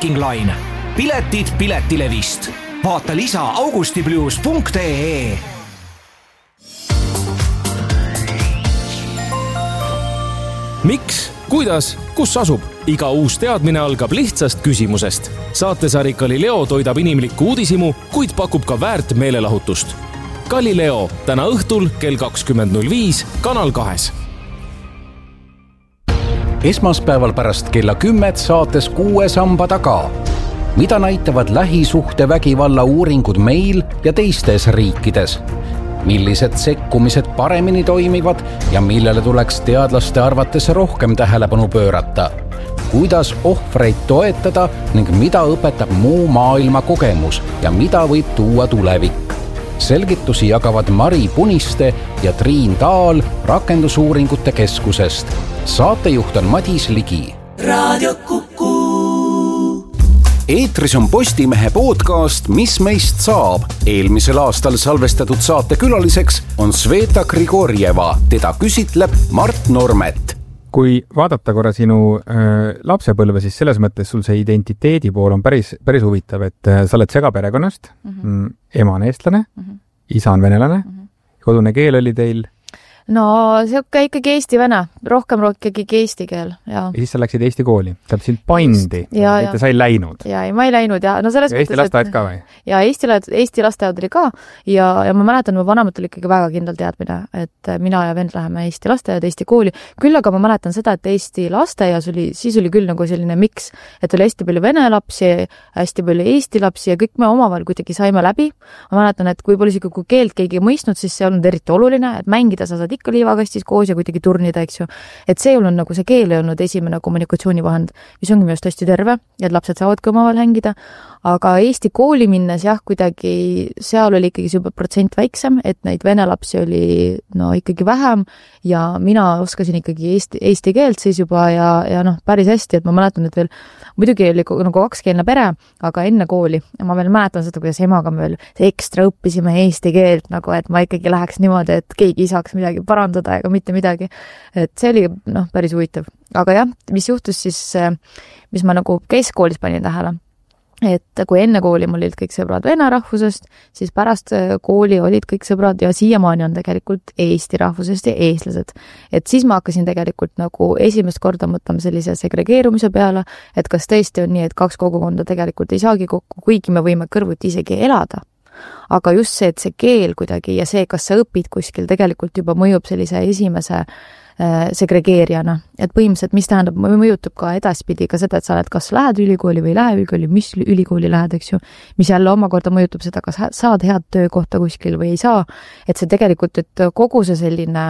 Viking Line. Piletid Piletilevist. Vaata lisa augustiblues.ee. Miks, kuidas, kus asub? Iga uus teadmine algab lihtsast küsimusest. Saatesari Galileo toidab inimlikku uudisimu, kuid pakub ka väärt meelelahutust. Galileo täna õhtul kell 20.05 Kanal 2. Esmaspäeval pärast kella 10 saates 6 samba taga. Mida näitavad lähisuhtevägivalla uuringud meil ja teistes riikides? Millised sekkumised paremini toimivad ja millele tuleks teadlaste arvates rohkem tähelepanu pöörata? Kuidas ohvreid toetada ning mida õpetab muu maailma kogemus ja mida võib tuua tulevik? Selgitusi jagavad Mari Puniste ja Triin Taal Rakendusuuringute Keskusest. Saatejuht on Madis Ligi. Raadio Kuku. Eetris on Postimehe podcast Mis meist saab. Eelmisel aastal salvestatud saate külaliseks on Sveta Grigorjeva. Teda küsitleb Mart Normet. Kui vaadata korra sinu lapsepõlve, siis selles mõttes sul see identiteedi pool on päris huvitav, et sa oled segaperekonnast, ema on eestlane, isa on venelane, kodune keel oli teil? No see ikkagi eesti-vene, rohkem ikkagi eesti keel. Ja siis sa läksid Eesti kooli, tähendab sind pandi, et sa ei läinud. Ja ma ei läinud. Ja, no selles Eesti lasteaed ka või? Ja Eesti lasteaed oli ka ja ma mäletan, mu vanemad oli ikkagi väga kindel teadmine, et mina ja vend läheme Eesti lasteaed, Eesti kooli. Küll aga ma mäletan seda, et Eesti lasteaias siis oli küll nagu selline miks, et oli hästi palju vene lapsi, hästi palju Eesti lapsi ja kõik me omavahel kuidagi saime läbi. Ma mäletan, et kui pole isegi kui keelt keegi mõistnud, siis see on eriti oluline, et mängida sa saad ikka liivakastis koos ja kuidagi turnida, eks ju. Et see on nagu see keel ei olnud esimene kommunikatsioonivahend, mis ongi minu arust hästi terve, et lapsed saavadki omavahel hängida. Aga Eesti kooli minnes jah, kuidagi seal oli ikkagi see protsent väiksem, et neid vene lapsi oli ikkagi vähem ja mina oskasin ikkagi eesti keelt siis juba ja päris hästi, et ma mäletan, et veel muidugi oli nagu kakskeelne pere, aga enne kooli ja ma veel mäletan seda, kuidas emaga me veel ekstra õppisime eesti keelt, nagu et ma ikkagi läheks niimoodi, et keegi ei saaks midagi parandada ega mitte midagi. Et see oli päris huvitav. Aga jah, mis juhtus siis, mis ma nagu keskkoolis panin tähele, et kui enne kooli mul olid kõik sõbrad vene rahvusest, siis pärast kooli olid kõik sõbrad ja siiamaani on tegelikult Eesti rahvusest ja eestlased. Et siis ma hakkasin tegelikult nagu esimest korda mõtlema sellise segregeerumise peale, et kas tõesti on nii, et kaks kogukonda tegelikult ei saagi kokku, kuigi me võime kõrvuti isegi elada. Aga just see, et see keel kuidagi ja see, kas sa õpid kuskil tegelikult juba mõjub sellise esimese segregeerijana. Et põhimõtteliselt, mis tähendab, mõjutab ka edaspidi ka seda, et sa oled kas lähed ülikooli või lähe ülikooli, mis ülikooli lähed, eks ju, mis jälle omakorda mõjutab seda, kas saad head töökohta kuskil või ei saa. Et see tegelikult, et kogu see selline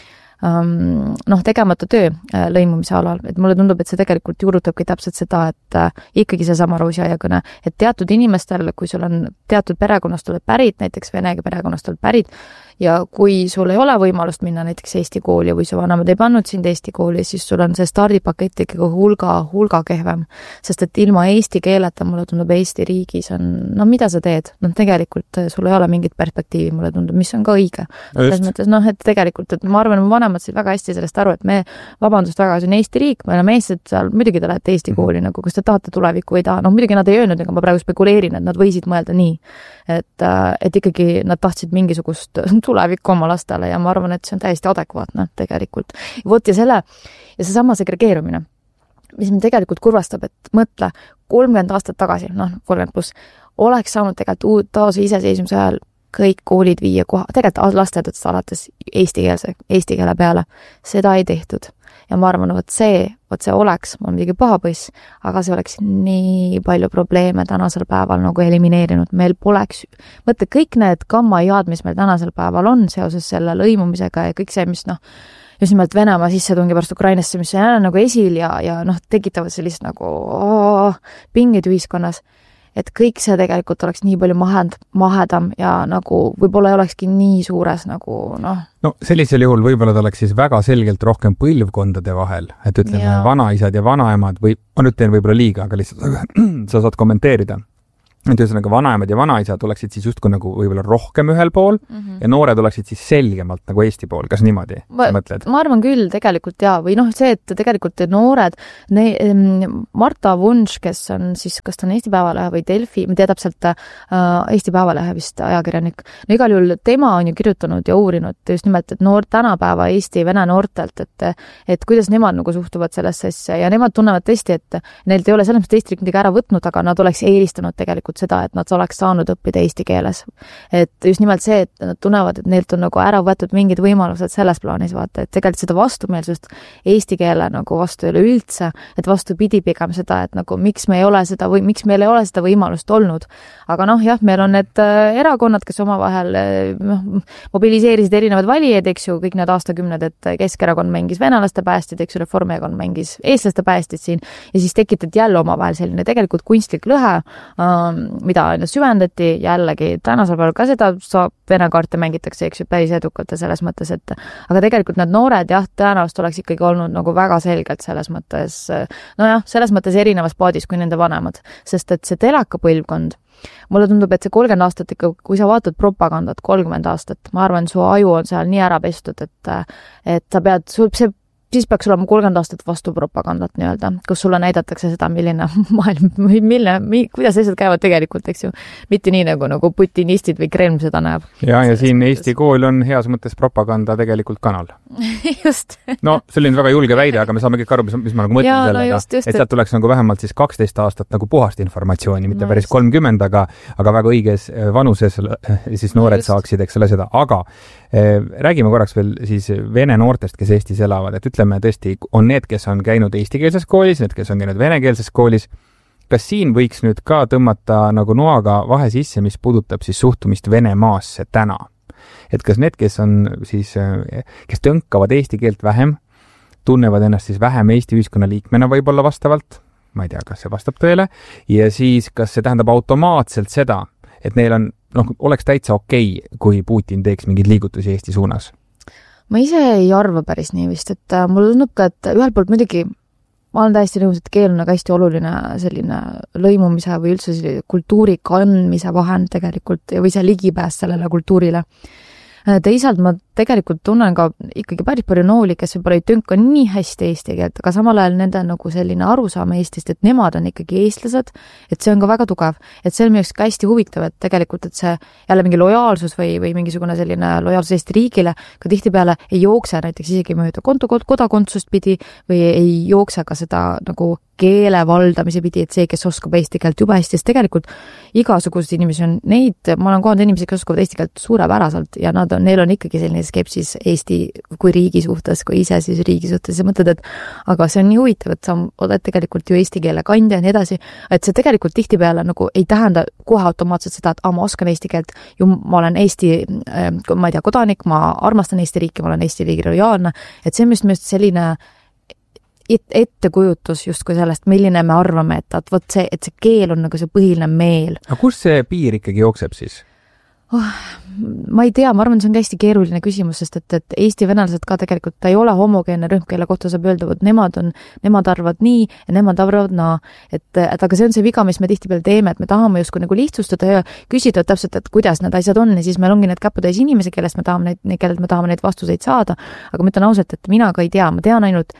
tegemata töö lõimumise alal, et mulle tundub, et see tegelikult juurutabki täpselt seda, et ikkagi see sama roosiaiakõne, et teatud inimestel, kui sul on teatud perekonnast oled pärit, näiteks venega perekonnast oled pärit, ja kui sul ei ole võimalust minna näiteks Eesti kooli või su vanemad ei pannud sind Eesti kooli, siis sul on see stardipakett ikkagi hulga kehvem. Sest et ilma eesti keeleta mulle tundub Eesti riigis on, mida sa teed? Tegelikult sul ei ole mingit perspektiivi, mulle tundub, mis on ka õige. Selles mõttes, et tegelikult, et ma arvan, mu vanemad said väga hästi sellest aru, et me, vabandust väga, see on Eesti riik, me oleme eestlased seal, muidugi te lähete Eesti kooli, nagu kas te tahate tulevikku või ei taha. Muidugi nad ei öelnud, aga ma praegu spekuleerin, et nad võisid mõelda nii. Et ikkagi nad tahtsid mingisugust tulevikku oma lastele ja ma arvan, et see on täiesti adekvaatne tegelikult. Ja seesama segregeerumine, mis me tegelikult kurvastab, et mõtle 30 aastat tagasi, 30 plus, oleks saanud tegelikult taas iseseisvumise ajal kõik koolid viia koha, tegelikult lasteaedadest alates eesti keele peale. Seda ei tehtud. Ja ma arvan, et see oleks, ma olen midagi pahapõiss, aga see oleks nii palju probleeme tänasel päeval nagu elimineerinud. Meil poleks, mõtle, kõik need gammajaad, mis meil tänasel päeval on seoses selle lõimumisega ja kõik see, mis just nimelt Venemaa sissetungi pärast Ukrainasse, mis on nagu esil ja tekitavad sellist nagu pingeid ühiskonnas. Et kõik see tegelikult oleks nii palju mahedam ja nagu võib-olla ei olekski nii suures nagu No sellisel juhul võib-olla ta oleks siis väga selgelt rohkem põlvkondade vahel, et ütleme vanaisad ja vanaemad või, ma ütlen võib-olla liiga, aga lihtsalt sa saad kommenteerida. et ühesõnaga vanaemad ja vanaisad oleksid siis justkui nagu võib-olla rohkem ühel pool ja noored oleksid siis selgemalt nagu Eesti pool, kas niimoodi mõtled? Ma arvan küll tegelikult või see, et tegelikult noored, Marta Wunsch, kes on siis, kas ta on Eesti Päevalehe või Delfi, ma tea täpselt Eesti Päevalehe vist ajakirjanik, no igal juhul tema on ju kirjutanud ja uurinud just nimelt, et tänapäeva Eesti vene noortelt, et kuidas nemad nagu suhtuvad sellesse asja ja nemad tunnevad tõesti, et neilt ei ole selles mõttes Eesti riik midagi ära võtnud, aga nad oleks eelistanud tegelikult seda, et nad oleks saanud õppida eesti keeles. Et just nimelt see, et nad tunnevad, et neilt on nagu ära võetud mingid võimalused selles plaanis vaata, et tegelikult seda vastumeelsust eesti keele nagu vastu ei ole üldse, et vastupidi pigem seda, et nagu miks meil ei ole seda võimalust olnud. Aga jah, meil on need erakonnad, kes omavahel mobiliseerisid erinevad valijaid, eks ju, kõik need aastakümned, et Keskerakond mängis venelaste päästid, eks ju, Reformierakond mängis eestlaste päästid siin ja siis tekitati jälle omavahel selline tegelikult kunstlik lõhe, mida süvendati jällegi tänasel päeval ka seda vene kaarte mängitakse, eks ju, päris edukalt ja selles mõttes, et aga tegelikult need noored tõenäoliselt oleks ikkagi olnud nagu väga selgelt selles mõttes, selles mõttes erinevas paadis kui nende vanemad, sest et see telekapõlvkond, mulle tundub, et see 30 aastat ikka, kui sa vaatad propagandat 30 aastat, ma arvan, su aju on seal nii ära pestud, et sa pead, siis peaks olema 30 aastat vastu propagandat nii-öelda, kus sulle näidatakse seda, milline maailm, kuidas asjad käivad tegelikult, eks ju. Mitte nii nagu putinistid või Kreml seda näeb. Ja siin Eesti kool on heas mõttes propaganda tegelikult kanal. Just. No, see oli väga julge väide, aga me saame kõik aru, mis ma nagu mõtlen sellega. Et sealt tuleks nagu vähemalt siis 12 aastat nagu puhast informatsiooni, mitte päris 30, aga väga õiges vanuses siis noored saaksid, eks ole seda. Aga räägime korraks veel siis vene noortest, kes Eestis elavad, et ütleme tõesti, on need, kes on käinud eestikeelses koolis, need, kes on käinud venekeelses koolis. Kas siin võiks nüüd ka tõmmata nagu noaga vahe sisse, mis puudutab siis suhtumist Venemaasse täna? Et kas need, kes on siis, kes tõnkavad eesti keelt vähem, tunnevad ennast siis vähem Eesti ühiskonna liikmena võib-olla vastavalt, ma ei tea, kas see vastab tõele, ja siis kas see tähendab automaatselt seda, et neil on, oleks täitsa okei, kui Putin teeks mingeid liigutusi Eesti suunas? Ma ise ei arva päris nii vist, et mulle tundub ka, et ühelt poolt muidugi ma olen täiesti nõus, et keel on hästi oluline selline lõimumise või üldse kultuuri kandmise vahend tegelikult või see ligipääs sellele kultuurile. Teisalt ma tegelikult tunnen ka ikkagi päris palju nooli, kes võib-olla ei tönka nii hästi eesti keelt, aga samal ajal nende nagu selline arusaam Eestist, et nemad on ikkagi eestlased, et see on ka väga tugev. Et see on minu jaoks ka hästi huvitav, et tegelikult, et see jälle mingi lojaalsus või mingisugune selline lojaalsus Eesti riigile ka tihtipeale ei jookse näiteks isegi mööda kodakondsust pidi või ei jookse ka seda nagu keele valdamise pidi, et see, kes oskab eesti keelt juba hästi, sest tegelikult igasugused inimesi on neid, ma olen kohanud inimesi, kes oskavad eesti keelt suurepäraselt ja neil on ikkagi selline skepsis Eesti kui riigi suhtes, kui ise siis riigi suhtes ja mõtled, et aga see on nii huvitav, et sa oled tegelikult ju eesti keele kandja ja nii edasi, et see tegelikult tihtipeale nagu ei tähenda kohe automaatselt seda, et ma oskan eesti keelt, ju ma olen Eesti, ma ei tea, kodanik, ma armastan Eesti riiki, ma olen Eesti riigi lojaalne, et see on just selline ettekujutus justkui sellest, milline me arvame, et see keel on nagu see põhiline meel. Aga kus see piir ikkagi jookseb siis? Ma ei tea, ma arvan, see on hästi keeruline küsimus, sest et Eesti venelased ka tegelikult ta ei ole homogeenne rühm, kelle kohta saab öelda, et nemad arvavad nii ja nemad arvavad naa. Et aga see on see viga, mis me tihtipeale teeme, et me tahame justkui nagu lihtsustada ja küsida täpselt, et kuidas need asjad on ja siis meil ongi need käputäis inimesi, kellelt me tahame neid vastuseid saada. Aga ma ütlen ausalt, et mina ka ei tea, ma tean ainult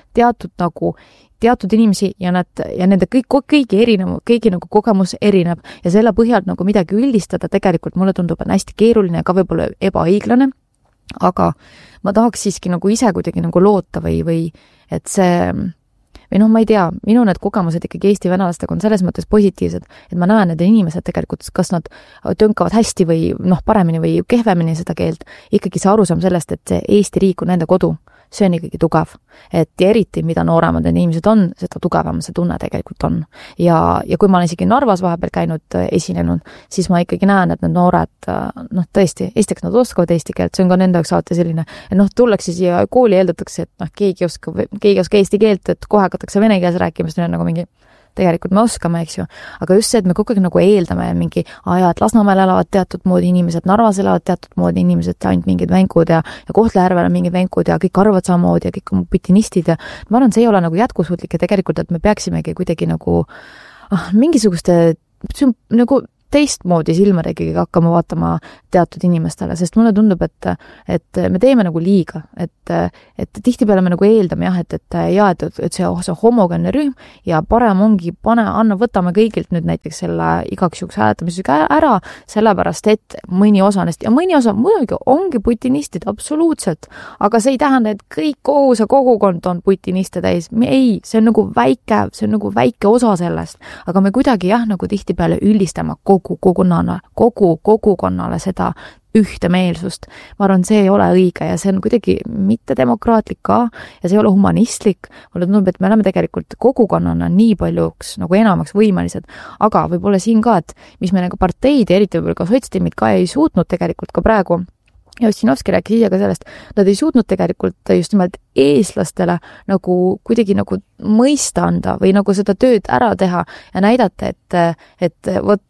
teatud inimesi ja nende kõigi nagu kogemus erineb ja selle põhjalt nagu midagi üldistada tegelikult mulle tundub, on hästi keeruline ja ka võib-olla ebaõiglane, aga ma tahaks siiski nagu ise kuidagi nagu loota või et see, või ma ei tea, minu need kogemused ikkagi Eesti venelastega on selles mõttes positiivsed, et ma näen need inimesed tegelikult, kas nad tönkavad hästi või paremini või kehvemini seda keelt, ikkagi see arusaam sellest, et see Eesti riik on nende kodu, see on ikkagi tugev. Et ja eriti, mida nooremad inimesed on, seda tugevam see tunne tegelikult on. Ja kui ma olen isegi Narvas vahepeal käinud esinenud, siis ma ikkagi näen, et need noored, tõesti, esiteks nad oskavad eesti keelt, see on ka nende jaoks alati selline, et tullakse siia kooli eeldatakse, et keegi oskab eesti keelt, et kohe hakatakse vene keeles rääkima, siis on nagu mingi tegelikult me oskame, eks ju, aga just see, et me kogu aeg nagu eeldame mingi et Lasnamäel elavad teatud moodi inimesed, Narvas elavad teatud moodi inimesed, ainult mingid vängud ja Kohtla-Järvel on mingid vängud ja kõik arvavad samamoodi ja kõik on putinistid ja ma arvan, see ei ole nagu jätkusuutlik ja tegelikult, et me peaksimegi kuidagi nagu mingisuguste nagu teistmoodi silmadega hakkama vaatama teatud inimestele, sest mulle tundub, et me teeme nagu liiga, et tihtipeale me nagu eeldame et see homogeenne rühm ja parem ongi võtame kõigilt nüüd näiteks selle igaks juhuks hääletamisega ära, sellepärast, et mõni osa muidugi ongi putinistid, absoluutselt, aga see ei tähenda, et kogu see kogukond on putiniste täis. Ei, see on nagu väike osa sellest, aga me kuidagi nagu tihtipeale üldistame kogu kogukonnale seda ühtemeelsust. Ma arvan, see ei ole õige ja see on kuidagi mitte demokraatlik ka ja see ei ole humanistlik. Mulle tundub, et me oleme tegelikult kogukonnana nii paljuks nagu enamaks võimelised, aga võib-olla siin ka, et mis me nagu parteid ja eriti võib-olla ka sotsiaaldemid ka ei suutnud tegelikult ka praegu, ja Ossinovski rääkis ise ka sellest, nad ei suutnud tegelikult just nimelt eestlastele nagu kuidagi nagu mõista anda või nagu seda tööd ära teha ja näidata, et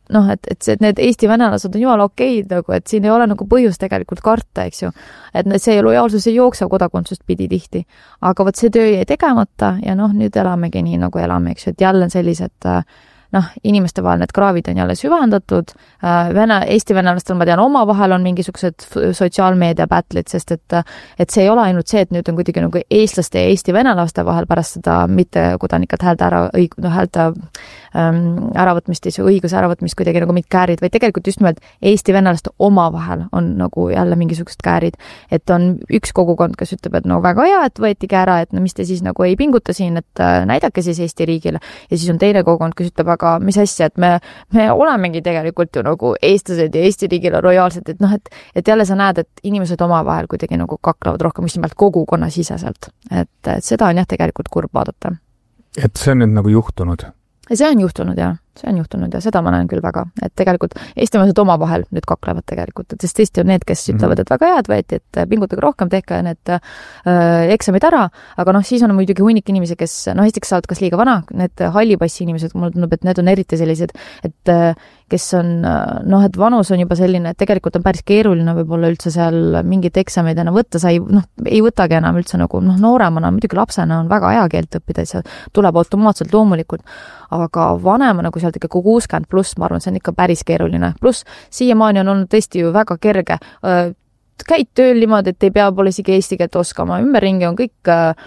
need Eesti venelased on jumala okeid, nagu, et siin ei ole nagu põhjust tegelikult karta, eks ju. Et see lojaalsus ei jooksa kodakondsust pidi tihti. Aga see töö jäi tegemata ja nüüd elamegi nii nagu elame, eks ju, et jälle sellised inimeste vahel need kraavid on jälle süvendatud, Eesti venelastel, ma tean, omavahel on mingisugused sotsiaalmeedia battle'id, sest et see ei ole ainult see, et nüüd on kuidagi nagu eestlaste ja Eesti venelaste vahel pärast seda mitte kodanikelt häälte äravõtmist, õiguse äravõtmist kuidagi nagu mitte käärid, vaid tegelikult just nimelt Eesti venelaste omavahel on nagu jälle mingisugused käärid, et on üks kogukond, kes ütleb, et väga hea, et võetigi ära, et mis te siis nagu ei pinguta siin, et näidake siis Eesti riigile ja siis on teine kogukond, kes ütleb, aga mis asja, et me olemegi tegelikult ju nagu eestlased ja Eesti riigile lojaalsed, et jälle sa näed, et inimesed omavahel kuidagi nagu kaklevad rohkem just nimelt kogukonna siseselt. Et seda on tegelikult kurb vaadata. Et see on nüüd nagu juhtunud? See on juhtunud ja seda ma näen küll väga, et tegelikult eestimeelsed omavahel nüüd kaklevad tegelikult, et sest Eesti on need, kes ütlevad, et väga head võeti, et pingutage rohkem, tehke need eksamid ära, aga siis on muidugi hunnik inimesi, kes esiteks saavad kas liiga vana, need hallipassi inimesed, mulle tundub, et need on eriti sellised, et kes on, et vanus on juba selline, et tegelikult on päris keeruline võib-olla üldse seal mingid eksamid enam võtta, sa ei võtagi enam üldse nagu nooremana, muidugi lapsena on väga hea keelt õppida, see tuleb automaatselt loomulikult, aga vanema nagu sealt ikka 60 pluss, ma arvan, see on ikka päris keeruline. Pluss siiamaani on olnud tõesti ju väga kerge käid tööl niimoodi, et ei pea pole isegi eesti keelt oskama. Ümberringi on kõik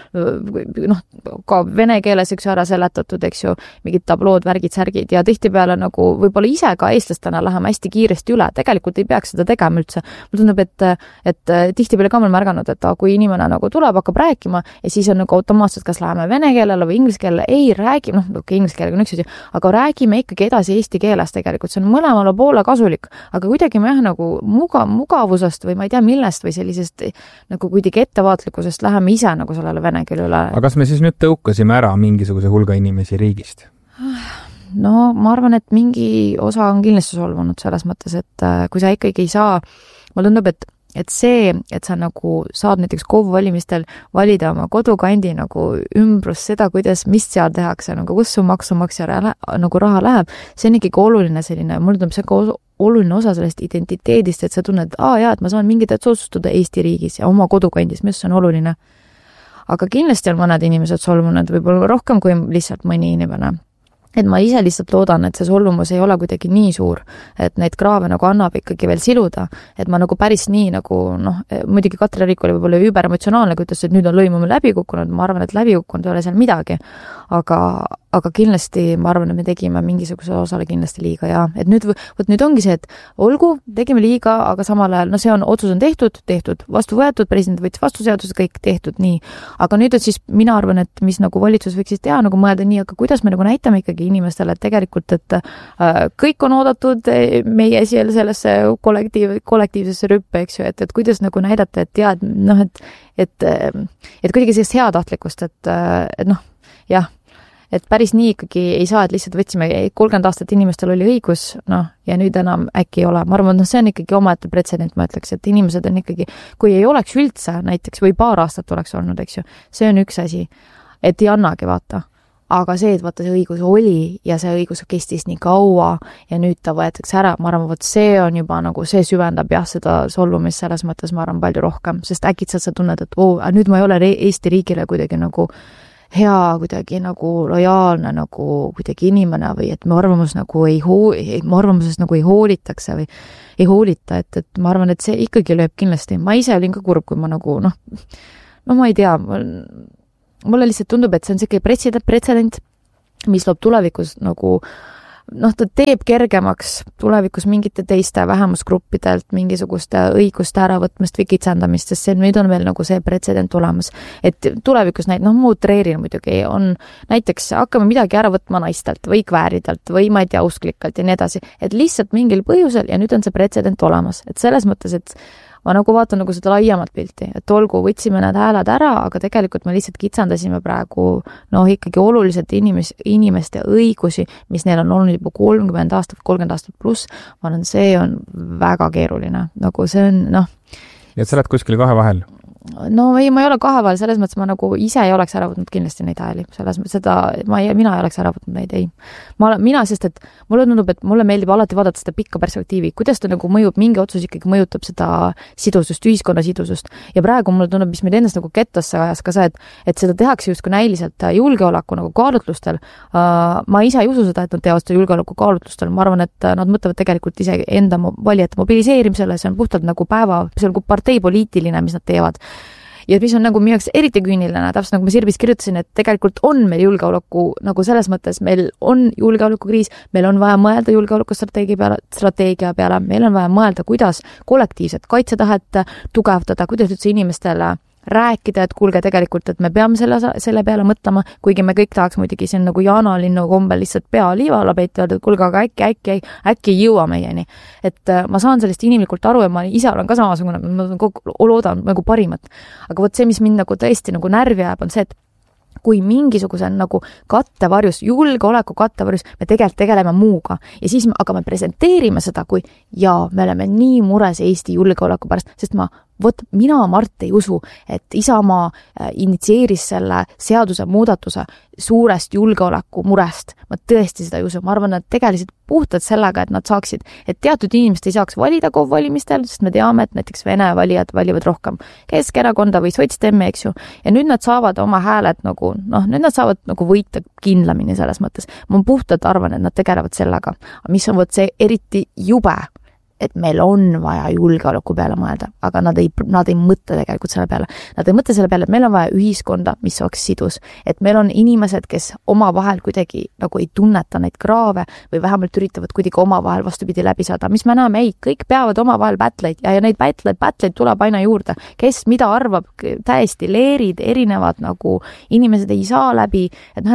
ka vene keeles üks ära seletatud, eks ju, mingid tablood, värgid, särgid ja tihtipeale nagu võib-olla ise ka eestlastena läheme hästi kiiresti üle. Tegelikult ei peaks seda tegema üldse. Mul tundub, et tihtipeale ka olen märganud, et kui inimene nagu tuleb, hakkab rääkima ja siis on nagu automaatselt, kas läheme vene keelele või inglise keelele, ei räägi, inglise keelega on üks asi, aga räägime ikkagi edasi eesti keeles tegelikult. See on mõlemale poole kasulik, aga kuidagi me nagu mugavusest või ma ei tea, millest või sellisest nagu kuidagi ettevaatlikkusest läheme ise nagu sellele vene keelele. Aga kas me siis nüüd tõukasime ära mingisuguse hulga inimesi riigist? No ma arvan, et mingi osa on kindlasti solvunud selles mõttes, et kui sa ikkagi ei saa, mulle tundub, et see, et sa nagu saad näiteks KOV valimistel valida oma kodukandi nagu ümbrus seda, mis seal tehakse, nagu kus su maksumaksja nagu raha läheb, see on ikkagi oluline selline, mulle tundub see ka oluline osa sellest identiteedist, et sa tunned, et ma saan mingit otsustada Eesti riigis ja oma kodukandis, mis on oluline. Aga kindlasti on mõned inimesed solvunud, võib-olla rohkem kui lihtsalt mõni inimene. Et ma ise lihtsalt loodan, et see solvumus ei ole kuidagi nii suur, et neid kraave nagu annab ikkagi veel siluda, et ma nagu päris nii nagu, muidugi Katri Riik oli võib-olla überemotsionaalne, kui ütles, et nüüd on lõimumine läbi kukkunud, ma arvan, et läbi kukkunud ei ole seal midagi, aga kindlasti ma arvan, et me tegime mingisuguse osale kindlasti liiga ja et nüüd ongi see, et olgu, tegime liiga, aga samal ajal, see on, otsus on tehtud, vastu võetud, president võttis vastu seaduse, kõik tehtud nii, aga nüüd on siis, mina arvan, et mis nagu valitsus võiks siis teha, nagu mõelda nii, aga kuidas me nagu näitame ikkagi inimestele, et tegelikult, et kõik on oodatud meie sellesse kollektiivsesse rüppe, eks ju, et kuidas nagu näidata, et kuidagi sellist heatahtlikkust, et päris nii ikkagi ei saa, et lihtsalt võtsime 30 aastat inimestel oli õigus, ja nüüd enam äkki ei ole. Ma arvan, see on ikkagi omaette pretsedent, ma ütleks, et inimesed on ikkagi, kui ei oleks üldse näiteks või paar aastat oleks olnud, eks ju, see on üks asi, et ei annagi vaata. Aga see, et vaata see õigus oli ja see õigus kestis nii kaua ja nüüd ta võetakse ära, ma arvan, see on juba nagu, see süvendab seda solvumist selles mõttes, ma arvan, palju rohkem, sest äkitselt sa tunned, et nüüd ma ei ole Eesti riigile kuidagi nagu hea kuidagi nagu lojaalne nagu kuidagi inimene või et mu arvamusest nagu ei hoolitakse või ei hoolita, et ma arvan, et see ikkagi lööb kindlasti. Ma ise olin ka kurb, kui ma nagu no ma ei tea, mulle lihtsalt tundub, et see on selline pretsedent, mis loob tulevikus nagu ta teeb kergemaks tulevikus mingite teiste vähemusgruppidelt mingisuguste õiguste äravõtmist või kitsendamist, sest nüüd on veel nagu see pretsedent olemas. Et tulevikus ma utreerin muidugi, on näiteks hakkame midagi ära võtma naistelt või kvääridelt või ma ei tea usklikalt ja nii edasi, et lihtsalt mingil põhjusel ja nüüd on see pretsedent olemas. Et selles mõttes, et ma nagu vaatan nagu seda laiemalt pilti, et olgu võtsime need hääled ära, aga tegelikult me lihtsalt kitsendasime praegu ikkagi oluliselt inimeste õigusi, mis neil on olnud juba 30 aastat pluss. Ma arvan, see on väga keeruline. Nagu see on, Ja sa oled kuskil kahe vahel? No ei, ma ei ole kahe vahel, selles mõttes ma nagu ise ei oleks ära võtnud kindlasti neid hääli. Selles mõttes mina ei oleks ära võtnud neid, ei. Mina, sest et mulle tundub, et mulle meeldib alati vaadata seda pikka perspektiivi, kuidas ta nagu mõjub, mingi otsus ikkagi mõjutab seda sidusust, ühiskonna sidusust. Ja praegu mulle tundub, mis meid endast nagu kettasse ajas ka see, et seda tehakse justkui näiliselt julgeoleku nagu kaalutlustel. Ma ise ei usu seda, et nad teevad seda julgeoleku kaalutlustel. Ma arvan, et nad mõtlevad tegelikult ise enda valijate mobiliseerimisele, see on puhtalt nagu see on nagu parteipoliitiline, mis nad teevad. Ja mis on nagu minu jaoks eriti küüniline, täpselt nagu ma Sirbis kirjutasin, et tegelikult on meil julgeoleku, nagu selles mõttes meil on julgeolekukriis, meil on vaja mõelda julgeolekustrateegia peale, meil on vaja mõelda, kuidas kollektiivset kaitsetahet tugevdada, kuidas üldse inimestele rääkida, et kuulge tegelikult, et me peame selle peale mõtlema, kuigi me kõik tahaks muidugi siin nagu jaanalinnu kombel lihtsalt pea liivala peita, et kuulge, aga äkki ei jõua meieni. Et ma saan sellest inimlikult aru ja ma ise olen ka samasugune, ma loodan nagu parimat. Aga vot see, mis mind nagu tõesti nagu närvi jääb, on see, et kui mingisuguse nagu kattevarjus, julgeoleku kattevarjus, me tegelikult tegeleme muuga. Ja siis me hakkame presenteerima seda, kui me oleme nii mures Eesti julgeoleku pärast, sest mina, Mart, ei usu, et Isamaa initsieeris selle seaduse muudatuse suurest julgeoleku murest. Ma tõesti seda ei usu. Ma arvan, et tegeliselt puhtalt sellega, et nad saaksid, et teatud inimesed ei saaks valida KOV-valimistel, sest me teame, et näiteks Vene valijad valivad rohkem Keskerakonda või Sotsdemme, eks ju. Ja nüüd nad saavad oma hääled nagu, nüüd nad saavad nagu võita kindlamini selles mõttes. Ma puhtalt arvan, et nad tegelevad sellega. Mis on see eriti jube, et meil on vaja julgeoleku peale mõelda, aga nad ei mõtle tegelikult selle peale. Nad ei mõtle selle peale, et meil on vaja ühiskonda, mis oleks sidus. Et meil on inimesed, kes oma vahel kuidagi nagu ei tunneta neid kraave või vähemalt üritavad kuidagi oma vahel vastupidi läbi saada. Mis me näeme? Ei, kõik peavad oma vahel battleid ja neid battleid tuleb aina juurde. Kes mida arvab, täiesti leerid, erinevad nagu inimesed ei saa läbi.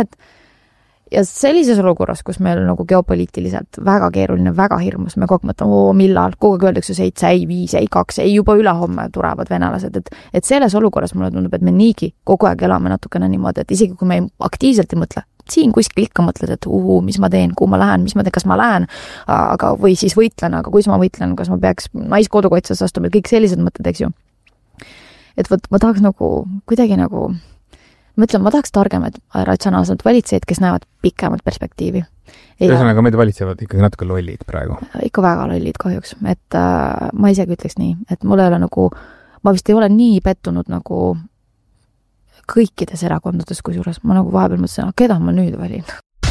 Ja sellises olukorras, kus meil nagu geopoliitiliselt väga keeruline, väga hirmus, me kogu mõtleme, millal, kogu aeg öeldakse 7, ei 5, ei 2, ei juba ülehomme tulevad venelased, et selles olukorras mulle tundub, et me niigi kogu aeg elame natukene niimoodi, et isegi kui me aktiivselt ei mõtle, siin kuskil ikka mõtled, et mis ma teen, kuhu ma lähen, mis ma teen, kas ma lähen, aga, või siis võitlen, aga kus ma võitlen, kas ma peaks naiskodukaitses astuma, kõik sellised mõtted, eks ju. Et võt, ma tahaks nagu kuidagi nagu mõtlen, ma tahaks targemad ratsionaalselt valitsejaid, kes näevad pikemat perspektiivi. Ühesõnaga, meid valitsevad ikkagi natuke lollid praegu. Ikka väga lollid kahjuks, et ma isegi ütleks nii, et mul ei ole nagu, ma vist ei ole nii pettunud nagu kõikides erakondades, kusjuures ma nagu vahepeal mõtlesin, keda ma nüüd valin.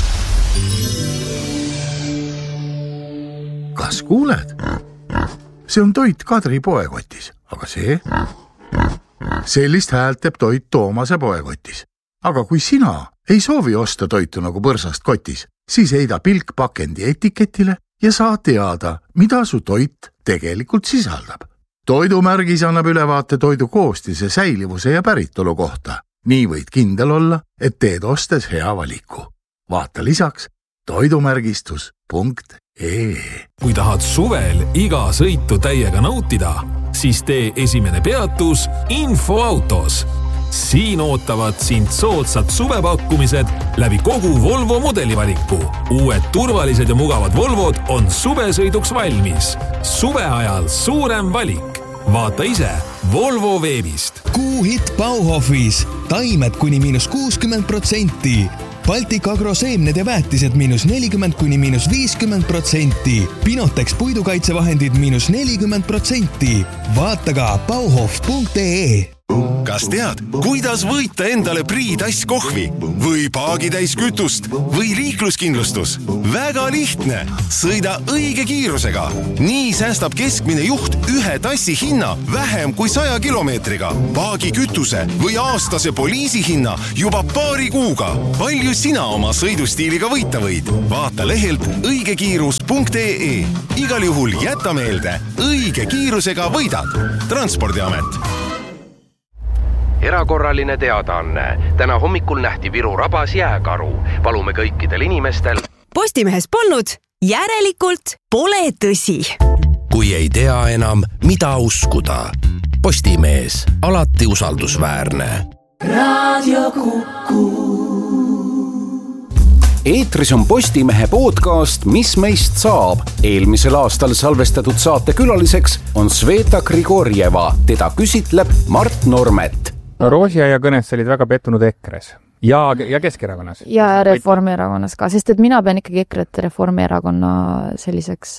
Kas kuuled? See on toit Kadri poekotis, aga see? Sellist häält teeb toit Toomase poekotis. Aga kui sina ei soovi osta toitu nagu põrsast kotis, siis heida pilk pakendi etiketile ja saa teada, mida su toit tegelikult sisaldab. Toidumärgis annab ülevaate toidu koostise, säilivuse ja päritolu kohta. Nii võid kindel olla, et teed ostes hea valiku. Vaata lisaks toidumärgistus.ee. Kui tahad suvel iga sõitu täiega nautida, siis tee esimene peatus Infoautos. Siin ootavad sind soodsad suvepakkumised läbi kogu Volvo modelivaliku. Uued turvalised ja mugavad Volvod on suvesõiduks valmis. Suve ajal suurem valik. Vaata ise Volvo veebist. Kuuhitt Bauhofis. Taimed kuni -60%. Baltic Agro seemned ja väetised -40 kuni -50%. Pinotex puidukaitsevahendid -40%. Vaata ka bauhof.ee. Kas tead, kuidas võita endale Priidass kohvi või paagitäis kütust või liikluskindlustus? Väga lihtne. Sõida õige kiirusega. Nii säästab keskmine juht 1 tassi hinna vähem kui 100 kilomeetriga. Paagi kütuse või aastase poliisi hinna juba paari kuuga. Palju sina oma sõidustiiliga võita võid? Vaata lehelt õigekiirus.ee. Igal juhul jäta meelde, õige kiirusega võidad. Transpordiamet. Erakorraline teadaanne. Täna hommikul nähti Viru rabas jääkaru. Palume kõikidel inimestel. Postimehes polnud, järelikult pole tõsi. Kui ei tea enam, mida uskuda. Postimees, alati usaldusväärne. Raadio Kuku. Eetris on Postimehe podcast Mis meist saab. Eelmisel aastal salvestatud saate külaliseks on Sveta Grigorjeva. Teda küsitleb Mart Normet. Roosiaia kõnes olid väga pettunud EKRE-s ja Keskerakonnas. Ja Reformierakonnas ka, sest et mina pean ikkagi EKRE-t Reformierakonna selliseks,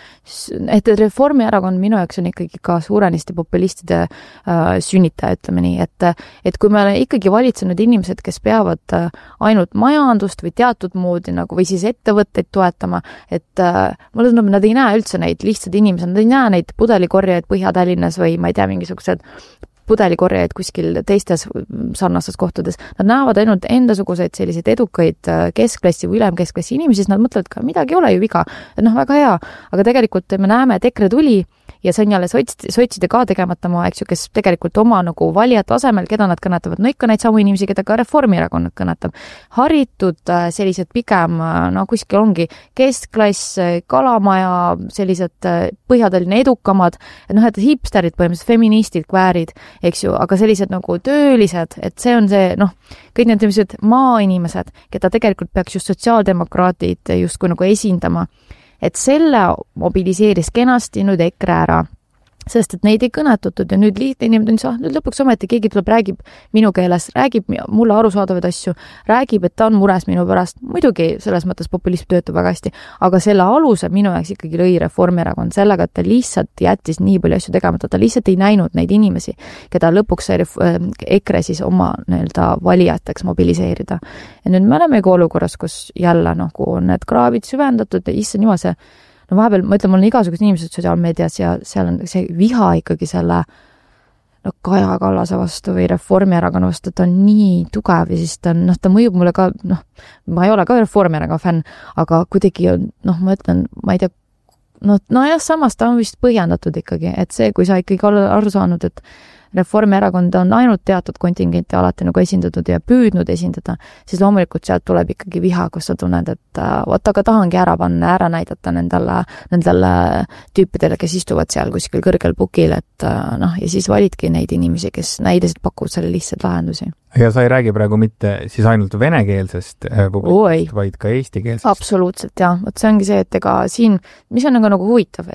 et Reformierakond minu jaoks on ikkagi ka suurenisti populistide sünnitaja, ütleme nii, et kui me oleme ikkagi valitsenud inimesed, kes peavad ainult majandust või teatud moodi nagu, või siis ettevõtteid toetama, et mulle tundub, nad ei näe üldse neid lihtsad inimesed, nad ei näe neid pudelikorjajaid Põhja-Tallinnas või ma ei tea, mingisugused pudelikorjajaid kuskil teistes sarnastes kohtades. Nad näevad ainult endasuguseid selliseid edukaid keskklassi või ülemkeskklassi inimesi, siis nad mõtlevad ka, midagi ei ole ju viga. Väga hea, aga tegelikult me näeme, et EKRE tuli ja see on jälle sotside ka tegemata maa, eks ju, kes tegelikult oma nagu valijate asemel, keda nad kõnetavad, no ikka neid samu inimesi, keda ka Reformierakond kõnetab. Haritud sellised pigem, kuskil ongi keskklass, kalamaja, sellised Põhja-Tallinna edukamad, et hipsterid põhimõtteliselt, feministid, kväärid, eks ju, aga sellised nagu töölised, et see on see, kõik need maainimesed, keda tegelikult peaks just sotsiaaldemokraatid justkui nagu esindama, et selle mobiliseeris kenasti nüüd EKRE ära, sest et neid ei kõnetatud ja nüüd lihtne inimene on, nüüd lõpuks ometi keegi tuleb, räägib minu keeles, räägib mulle arusaadavaid asju, räägib, et ta on mures minu pärast. Muidugi selles mõttes populism töötab väga hästi, aga selle aluse minu jaoks ikkagi lõi Reformierakond sellega, et ta lihtsalt jättis nii palju asju tegemata, ta lihtsalt ei näinud neid inimesi, keda lõpuks EKRE siis oma valijateks mobiliseerida. Ja nüüd me oleme olukorras, kus jälle on need kraavid süvendatud ja issand jumal see vahepeal, ma ütlen, mul on igasugused inimesed sotsiaalmeedias ja seal on see viha ikkagi selle Kaja Kallase vastu või Reformierakonna vastu, ta on nii tugev ja siis ta mõjub mulle ka, ma ei ole ka Reformierakonna fänn, aga kuidagi on, ma ütlen, ma ei tea, samas ta on vist põhjendatud ikkagi, et see, kui sa ikkagi aru saanud, et Reformierakond on ainult teatud kontingenti alati nagu esindatud ja püüdnud esindada, siis loomulikult sealt tuleb ikkagi viha, kus sa tunned, et aga tahangi ära panna, ära näidata nendele tüüpidele, kes istuvad seal kuskil kõrgel pukil, et ja siis validki neid inimesi, kes näidasid pakuvad selle lihtsalt lahendusi. Ja sa ei räägi praegu mitte siis ainult venekeelsest publikust, vaid ka eestikeelsest. Absoluutselt, jah. See ongi see, et ega siin, mis on nagu huvitav,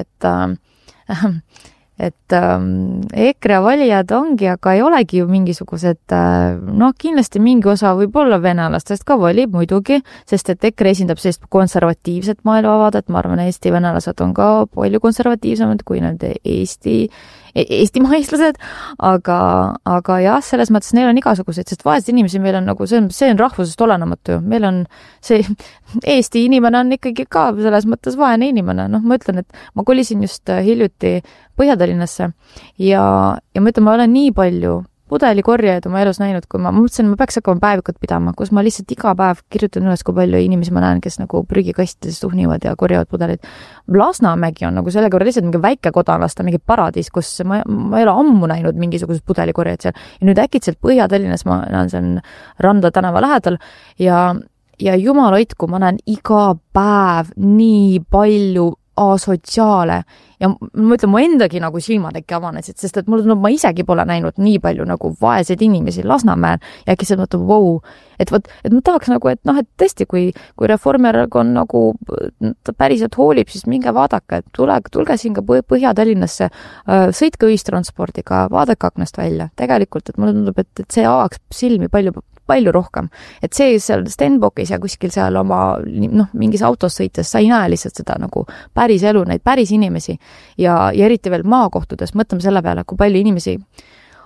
et EKRE valijad ongi, aga ei olegi ju mingisugused, kindlasti mingi osa võib olla venelastest ka valib muidugi, sest et EKRE esindab sellist konservatiivset maailmavaadet, ma arvan, Eesti venelased on ka palju konservatiivsemad kui need eestimaislased, aga jah, selles mõttes neil on igasugused, sest vaesed inimesi meil on nagu, see on rahvusest olenematu, meil on see Eesti inimene on ikkagi ka selles mõttes vaene inimene, ma ütlen, et ma kolisin just hiljuti Põhja-Tallinnasse ja ma ütlen, ma olen nii palju pudelikorjajaid oma elus näinud, kui ma mõtlesin, ma peaks hakkama päevikut pidama, kus ma lihtsalt iga päev kirjutan üles, kui palju inimesi ma näen, kes nagu prügikastides tuhnivad ja korjavad pudelid. Lasnamägi on nagu selle korra lihtsalt mingi väike kodanlasta, mingi paradiis, kus ma ei ole ammu näinud mingisugused pudelikorjad seal. Ja nüüd äkitselt Põhja-Tallinnas ma näen seal Randa tänava lähedal ja jumal hoidku, ma näen iga päev nii palju asotsiaale ja ma ütlen, mu endagi nagu silmad äkki avanesid, sest et ma isegi pole näinud nii palju nagu vaeseid inimesi Lasnamäel ja äkki see mõtleb, et ma tahaks nagu, et tõesti, kui Reformierakond nagu päriselt hoolib, siis minge vaadake, et tulge siin ka Põhja-Tallinnasse, sõitke ühistranspordiga, vaadake aknast välja. Tegelikult, et mulle tundub, et see avaks silmi palju rohkem. Et see seal Stenbockis ja kuskil seal oma mingis autos sõites, sa ei näe lihtsalt seda nagu päris elu, neid päris inimesi ja eriti veel maakohtades, mõtleme selle peale, kui palju inimesi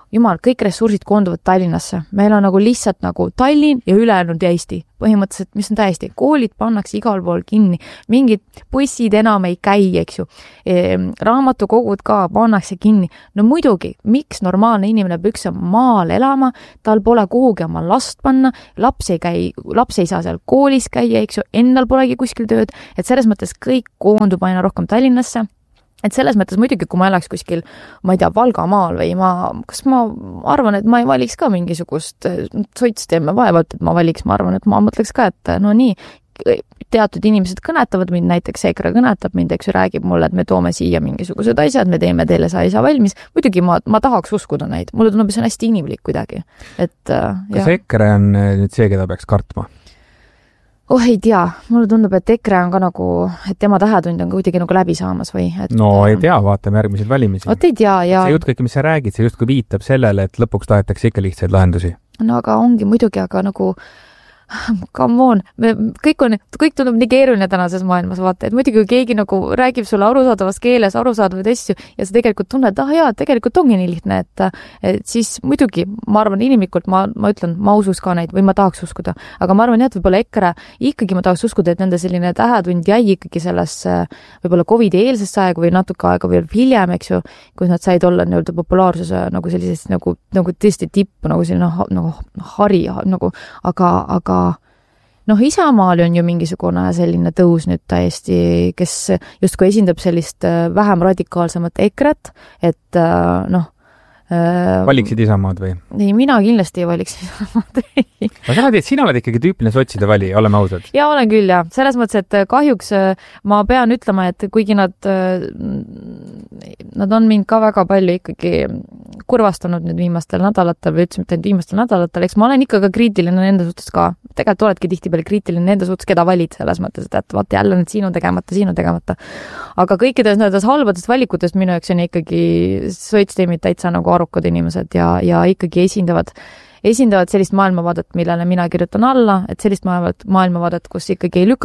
jumal, kõik ressursid koonduvad Tallinnasse. Meil on nagu lihtsalt nagu Tallinn ja ülejäänud Eesti. Põhimõtteliselt, mis on täiesti, koolid pannakse igal pool kinni, mingid bussid enam ei käi, eks ju. Raamatukogud ka pannakse kinni. No muidugi, miks normaalne inimene peaks maal elama, tal pole kuhugi oma last panna, laps ei saa seal koolis käia, eks ju, endal polegi kuskil tööd, et selles mõttes kõik koondub aina rohkem Tallinnasse. Et selles mõttes muidugi, kui ma elaks kuskil, ma ei tea, Valgamaal või kas ma arvan, et ma ei valiks ka mingisugust soitsteeme vaevalt, et ma valiks, ma arvan, et ma mõtleks ka, et no nii, teatud inimesed kõnetavad mind, näiteks EKRE kõnetab mind, eks ju, räägib mulle, et me toome siia mingisugused asjad, me teeme teile sa ei saa valmis. Muidugi ma tahaks uskuda neid, mulle tundub, see on hästi inimlik kuidagi. Kas EKRE on nüüd see, keda peaks kartma? Ei tea, mulle tundub, et EKRE on ka nagu, et tema tähetund on kuidagi nagu läbi saamas või? No ei tea, vaatame järgmiseid valimisi. Ei tea, ja... See jutt kõik, mis sa räägid, see justkui viitab sellele, et lõpuks tahetakse ikka lihtsaid lahendusi. No aga ongi muidugi, aga nagu... Come on, kõik tundub nii keeruline tänases maailmas, vaata, et muidugi kui keegi nagu räägib sulle arusaadavas keeles arusaadavaid asju ja sa tegelikult tunned, tegelikult ongi nii lihtne, et siis muidugi, ma arvan inimlikult, ma ütlen, ma usus ka neid või ma tahaks uskuda, aga ma arvan, et võib-olla EKRE ikkagi ma tahaks uskuda, et nende selline tähetund jäi ikkagi sellesse võib-olla COVID-i-eelsesse aega või natuke aega veel hiljem, eks ju, kus nad said olla nii-öelda populaarsuse nagu sellisest nagu tõesti tippu, nagu selline nagu hari, nagu, aga Isamaal on ju mingisugune selline tõus nüüd täiesti, kes justkui esindab sellist vähem radikaalsemat EKRE-t, et Valiksid Isamaad või? Ei, mina kindlasti ei valiks Isamaad. Ma sa näed, et sina oled ikkagi tüüpiline sotside vali, oleme ausad. Ja olen küll, jah. Selles mõttes, et kahjuks ma pean ütlema, et kuigi nad on mind ka väga palju ikkagi kurvastanud nüüd viimastel nädalatel või üldse mitte viimastel nädalatel, eks ma olen ikka ka kriitiline nende suhtes ka. Tegelikult oledki tihtipeale kriitiline nende suhtes, keda valid selles mõttes, et vaata jälle need siin on tegemata. Aga kõikides nendes halbadest valikutest minu jaoks on ikkagi sotsdeemid täitsa nagu arukad inimesed ja ikkagi esindavad sellist maailmavaadet, millele mina kirjutan alla, et sellist maailmavaadet, kus ikkagi ei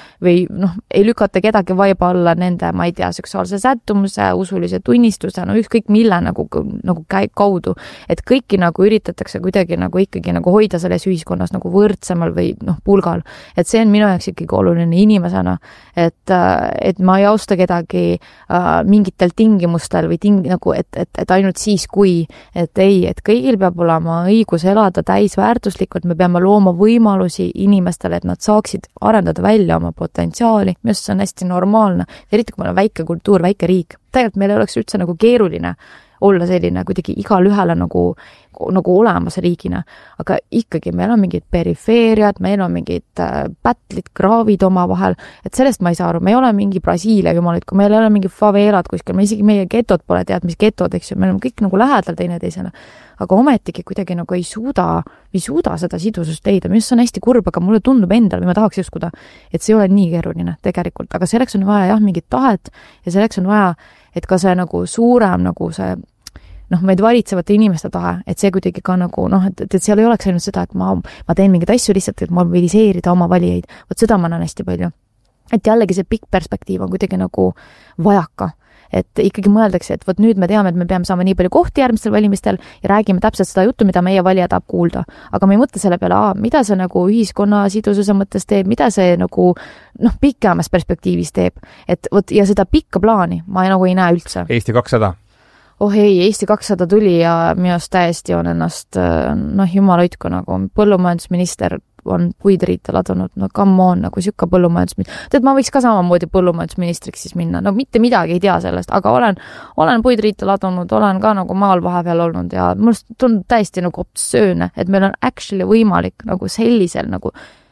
lükata kedagi vaiba alla nende, ma ei tea, seksuaalse sättumuse, usulise tunnistuse, ükskõik mille nagu kaudu, et kõiki nagu üritatakse kuidagi nagu ikkagi nagu hoida selles ühiskonnas nagu võrdsemal või pulgal, et see on minu jaoks ikkagi oluline inimesena, et ma ei austa kedagi mingitel tingimustel või et ainult siis, kui, et kõigil peab olema õigus elada täisväärtuslikult, me peame looma võimalusi inimestele, et nad saaksid arendada välja oma potentsiaali, mis on hästi normaalne, eriti kui meil on väike kultuur, väike riik. Tegelikult meil oleks üldse nagu keeruline olla selline kuidagi igal ühele nagu olemas riigina, aga ikkagi meil on mingid perifeeriad, meil on mingid pätlid, kraavid oma vahel, et sellest ma ei saa aru, me ei ole mingi Brasiilia jumalit, kui meil ei ole mingi faveelad kuskil, isegi meie getod pole tead, mis getod, eks ju, meil on kõik nagu lähedal teineteisele, aga ometigi kuidagi nagu ei suuda seda sidusust leida, mis on hästi kurb, aga mulle tundub endal, või ma tahaks uskuda, et see ei ole nii keeruline tegelikult, aga selleks on vaja mingit tahet ja selleks on vaja, et ka see nagu suurem nagu see meid valitsevate inimeste tahe, et see kuidagi ka nagu, et seal ei oleks ainult seda, et ma teen mingeid asju lihtsalt, et mobiliseerida oma valijaid. Vot seda ma näen hästi palju. Et jällegi see pikk perspektiiv on kuidagi nagu vajaka. Et ikkagi mõeldakse, et vot nüüd me teame, et me peame saama nii palju kohti järgmistel valimistel ja räägime täpselt seda juttu, mida meie valija tahab kuulda. Aga me ei mõtle selle peale, mida see nagu ühiskonna sidususe mõttes teeb, mida see nagu pikemas perspektiivis teeb. Et vot, ja seda pikka plaani ma ei näe üldse. Eesti 200. Eesti 200 tuli ja minust täiesti on ennast, jumal hoidku nagu põllumajandusminister on puid riita ladunud, come on, nagu sükka põllumajandusminister. Tead, ma võiks ka samamoodi põllumajandusministriks siis minna, mitte midagi ei tea sellest, aga olen puid riita ladunud, olen ka nagu maal vahepeal olnud ja mul tundub täiesti nagu obsööne, et meil on actually võimalik nagu sellisel nagu,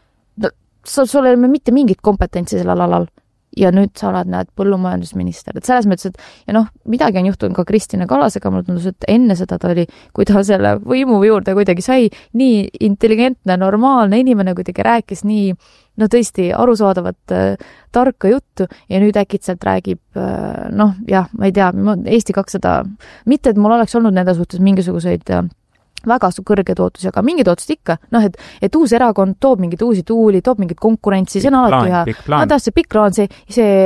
sul ei ole mitte mingit kompetentsi sellel alal. Ja nüüd sa oled põllumajandusminister. Et selles mõttes, et midagi on juhtunud ka Kristina Kallasega, mul tundus, et enne seda ta oli, kui ta selle võimu juurde kuidagi sai, nii intelligentne, normaalne inimene kuidagi rääkis nii, tõesti arusaadavat tarka juttu ja nüüd äkitselt räägib, ma ei tea, Eesti 200, mitte et mul oleks olnud nende suhtes mingisuguseid väga kõrge tootlus, aga mingi tootlus ikka, et uus erakond toob mingeid uusi tuuli, toob mingit konkurentsi, see on alati hea. See pikk plaan, see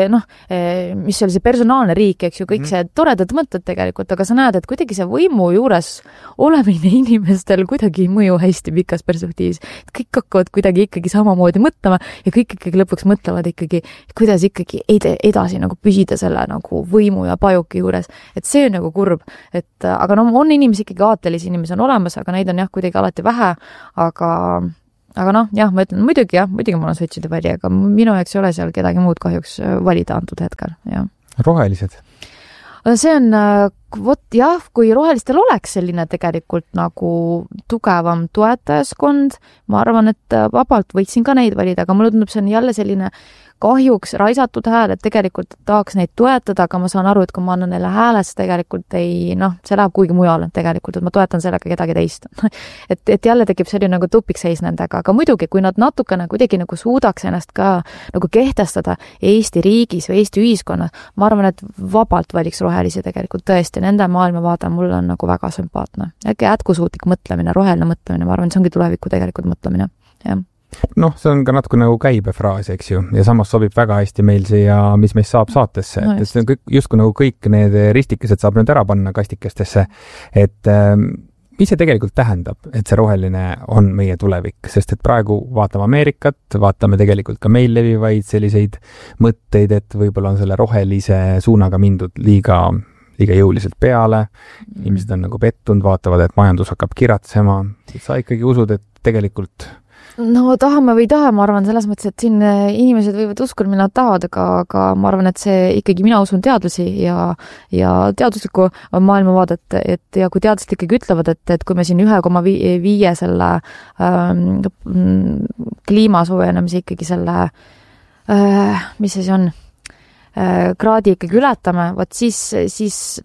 mis oli see personaalne riik, eks ju, kõik see toredad mõtted tegelikult, aga sa näed, et kuidagi see võimu juures olemine inimestel kuidagi ei mõju hästi pikas perspektiivis. Kõik hakkavad kuidagi ikkagi samamoodi mõtlema ja kõik ikkagi lõpuks mõtlevad ikkagi, kuidas ikkagi edasi nagu püsida selle nagu võimu ja pajuki juures. Et see on nagu kurb, aga on inimesi ikkagi aatelisi inimesi on olemas, aga neid on kuidagi alati vähe, aga ma ütlen, muidugi ma olen sotside vali, aga minu jaoks ei ole seal kedagi muud kahjuks valida antud hetkel, jah. Rohelised? See on, kui rohelistel oleks selline tegelikult nagu tugevam toetajaskond, ma arvan, et vabalt võiksin ka neid valida, aga mulle tundub, see on jälle selline kahjuks raisatud hääl, et tegelikult tahaks neid toetada, aga ma saan aru, et kui ma annan neile häälest, tegelikult see läheb kuigi mujal tegelikult, et ma toetan sellega kedagi teist. et jälle tekib selline nagu tupikseis nendega, aga muidugi, kui nad natukene kuidagi nagu suudaks ennast ka nagu kehtestada Eesti riigis või Eesti ühiskonnas, ma arvan, et vabalt valiks rohelisi tegelikult tõesti, nende maailmavaade mulle on nagu väga sümpaatne. Äkki jätkusuutlik mõtlemine, roheline mõtlemine, ma arvan, see ongi tuleviku tegelikult mõtlemine, jah. See on ka natuke nagu käibefraas, eks ju, ja samas sobib väga hästi meil siia, mis meist saab saatesse, et see on justkui nagu kõik need ristikesed saab nüüd ära panna kastikestesse, et mis see tegelikult tähendab, et see roheline on meie tulevik, sest et praegu vaatame Ameerikat, vaatame tegelikult ka meil levivaid selliseid mõtteid, et võib-olla on selle rohelise suunaga mindud liiga jõuliselt peale, inimesed on nagu pettunud, vaatavad, et majandus hakkab kiratsema, sa ikkagi usud, et tegelikult tahame või ei taha, ma arvan selles mõttes, et siin inimesed võivad uskuda, mida nad tahavad, aga ma arvan, et see ikkagi mina usun teadlasi ja teaduslikku maailmavaadet, ja kui teadlased ikkagi ütlevad, et kui me siin 1,5 selle kliima soojenemise ikkagi selle, mis see on, kraadi ikkagi ületame, siis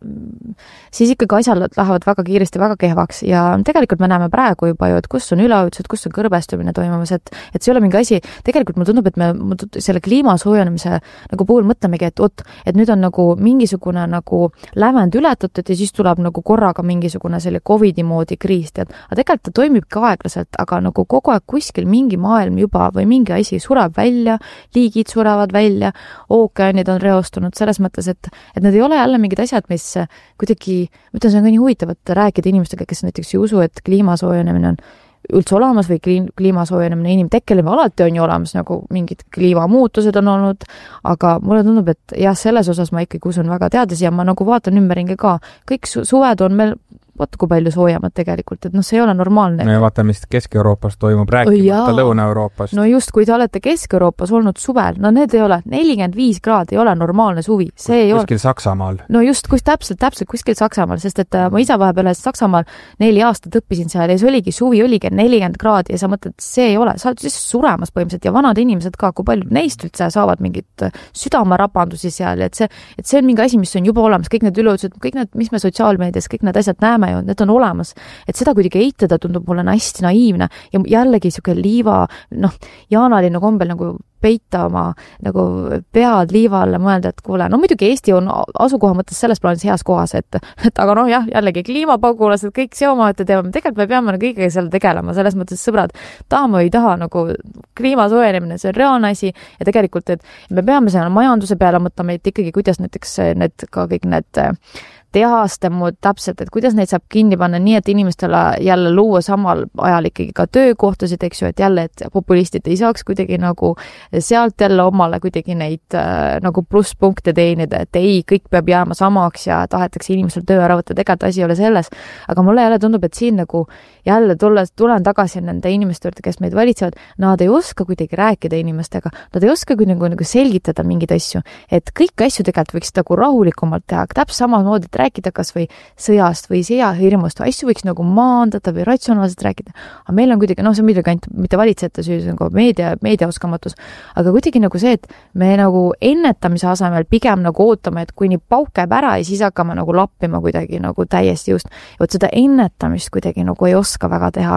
ikkagi asjad lähevad väga kiiresti, väga kehvaks ja tegelikult me näeme praegu juba ju, et kus on üleujutused, kus on kõrbestumine toimumas, et see ei ole mingi asi, tegelikult mulle tundub, et me selle kliima soojenemise nagu puhul mõtlemegi, et nüüd on nagu mingisugune nagu lävend ületatud ja siis tuleb nagu korraga mingisugune selle COVID-i moodi kriis, aga tegelikult ta toimibki aeglaselt, aga nagu kogu aeg kuskil mingi maailm juba või mingi asi sureb välja, liigid surevad välja, ookeanid on reostunud selles mõttes, et need ei ole jälle mingid asjad, mis kuidagi, ma ütlen, see on ka nii huvitav, et rääkida inimestega, kes näiteks ei usu, et kliimasoojenemine on üldse olemas või kliimasoojenemine inimtekkeline, alati on ju olemas, nagu mingid kliimamuutused on olnud, aga mulle tundub, et jah, selles osas ma ikkagi usun väga teadlasi ja ma nagu vaatan ümberringi ka, kõik suved on meil vaata kui palju soojemad tegelikult, et see ei ole normaalne. No ja vaatame, mis Kesk-Euroopas toimub, rääkimata Lõuna-Euroopast. No just, kui te olete Kesk-Euroopas olnud suvel, need ei ole, 45 kraadi ei ole normaalne suvi. Kuskil Saksamaal. No just, täpselt kuskil Saksamaal, sest et ma ise vahepeal Saksamaal 4 aastat õppisin seal ja see oligi suvi, oligi 40 kraadi ja sa mõtled, see ei ole, sa oled siis suremas põhimõtteliselt ja vanad inimesed ka, kui palju neist üldse saavad mingit südamerapandusi seal, et see on mingi asi, mis on juba olemas, kõik need üleujutused, kõik need, mis me sotsiaalmeedias, kõik need asjad näeme, need on olemas, et seda kuidagi eitada tundub mulle hästi naiivne ja jällegi siuke liiva, jaanaline kombel nagu peita oma nagu pead liiva alla, mõelda, et kuule, muidugi Eesti on asukoha mõttes selles plaanis heas kohas, et aga jällegi kliimapagulased, kõik seoma, et teeme, tegelikult me peame kõigega seal tegelema, selles mõttes sõbrad, tahame või ei taha nagu kliima soojenemine, see on reaalne asi ja tegelikult, et me peame seal majanduse peale mõtlema, et ikkagi kuidas näiteks kõik need tehaste muud täpselt, et kuidas neid saab kinni panna nii, et inimestele jälle luua samal ajal ikkagi ka töökohtasid, eks ju, et jälle, et populistid ei saaks kuidagi nagu sealt jälle omale kuidagi neid nagu plusspunkte teenida, et ei, kõik peab jääma samaks ja tahetakse inimestel töö ära võtta, tegelikult asi ei ole selles. Aga mulle jälle tundub, et siin nagu jälle tulen tagasi nende inimeste juurde, kes meid valitsevad, nad ei oska kuidagi rääkida inimestega, nad ei oska kuidagi nagu selgitada mingeid asju, et kõik asju tegelikult võiks nagu rahulikumalt teha, täpselt samamoodi rääkida kas või sõjast või sõjahirmust, asju võiks nagu maandada või ratsionaalselt rääkida. Aga meil on kuidagi, see on midagi ainult mitte valitsejate süü, see on ka meedia oskamatus, aga kuidagi nagu see, et me nagu ennetamise asemel pigem nagu ootame, et kuni pauk käib ära ja siis hakkame nagu lappima kuidagi nagu täiesti just. Ja seda ennetamist kuidagi nagu ei oska väga teha.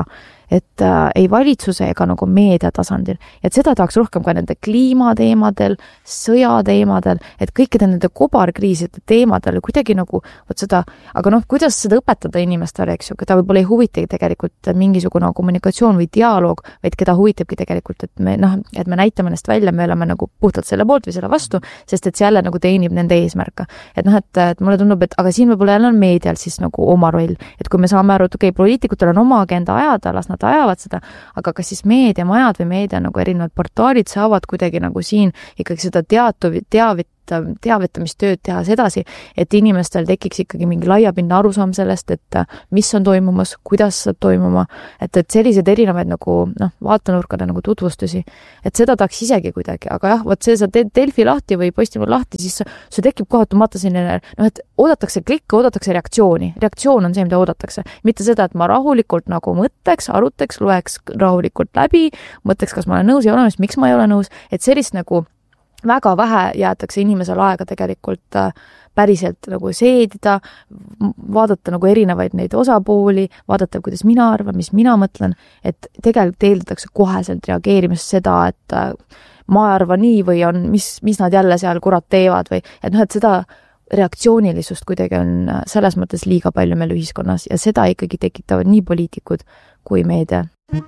et ei valitsuse ega nagu meedia tasandil. Et seda tahaks rohkem ka nende kliimateemadel, sõjateemadel, et kõikide nende kobarkriiside teemadel kuidagi nagu võt seda, aga noh, kuidas seda õpetada inimestele, eks ju, keda võib-olla ei huvitagi tegelikult mingisugune kommunikatsioon või dialoog, vaid keda huvitabki tegelikult, et me näitame ennast välja, me oleme nagu puhtalt selle poolt või selle vastu, sest et see jälle nagu teenib nende eesmärka. Et noh, et mulle tundub, et aga siin võib-olla jälle on meedial siis nagu oma roll, et kui me saame aru, et okei, poliitikutel on oma agenda ajada, las nad ajavad seda, aga kas siis meediamajad või meedia nagu erinevad portaalid saavad kuidagi nagu siin ikkagi seda teavitamistööd teha sedasi, et inimestel tekiks ikkagi mingi laiapindne arusaam sellest, et mis on toimumas, kuidas saab toimuma, et sellised erinevaid nagu vaatenurkade nagu tutvustusi, et seda tahaks isegi kuidagi, aga jah, vot see sa teed Delfi lahti või Postimehe lahti, siis see tekib kohatumata selline, et oodatakse klikke, oodatakse reaktsiooni. Reaktsioon on see, mida oodatakse. Mitte seda, et ma rahulikult nagu mõtleks, aruteks, loeks rahulikult läbi, mõtleks, kas ma olen nõus ja olemas, miks ma ei ole nõus, et sellist nagu väga vähe jäetakse inimesele aega tegelikult päriselt nagu seedida, vaadata nagu erinevaid neid osapooli, vaadata, kuidas mina arvan, mis mina mõtlen, et tegelikult eeldatakse koheselt reageerimist seda, et ma arvan nii või on, mis nad jälle seal kurat teevad või, et noh, et seda reaktsioonilisust kuidagi on selles mõttes liiga palju meil ühiskonnas ja seda ikkagi tekitavad nii poliitikud kui meedia.